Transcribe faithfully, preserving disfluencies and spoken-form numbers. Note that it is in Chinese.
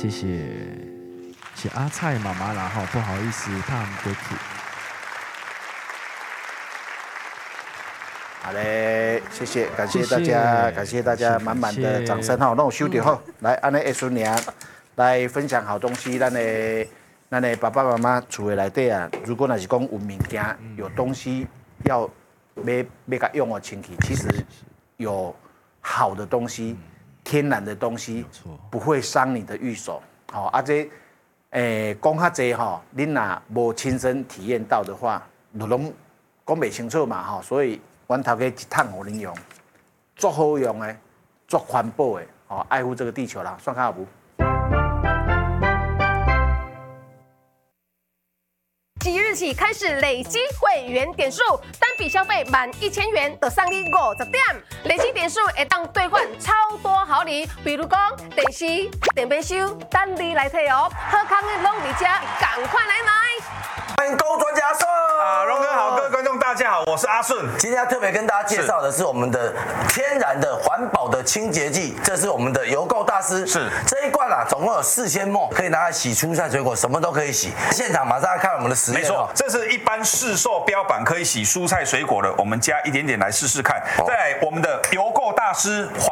谢谢，是阿蔡妈妈啦哈，不好意思，怕唔过去。 好嘞，谢谢，感谢大家，感谢大家满满的掌声哈，让我收掉哈，来，安尼艺术娘来分享好东西，咱的咱的爸爸妈妈厝的内底啊，如果那是讲有物件有东西要要要甲用的清气，其实有好的东西，天然的东西，不会伤你的玉手。好，啊这诶讲较济吼，恁若无亲身体验到的话，就拢讲袂清楚嘛吼，所以。阮头家一趟互恁用，足好用的，足环保的，哦，爱护这个地球啦，算较有无？ 即日起开始累积会员点数，单笔消费满一千元就送你五十点，累积点数会当兑换超多好礼，比如讲电视、电冰箱，等你来摕哦。好康的拢伫遮，赶快来买！ 欢迎购物专家顺啊，荣哥好，各位观众大家好，我是阿顺。 今天要特别跟大家介绍的是我们的天然的环保的清洁剂，这是我们的邮购大师。 是这一罐啊，总共有四千毫升，可以拿来洗蔬菜水果，什么都可以洗。现场马上来看我们的实验。 没错，这是一般市售标榜可以洗蔬菜水果的，我们加一点点来试试看。 哦、 再来我们的邮购大师环